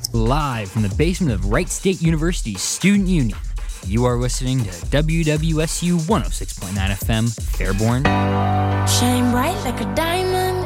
Live from the basement of Wright State University's Student Union, you are listening to WWSU 106.9 FM, Fairborn. Shine bright like a diamond.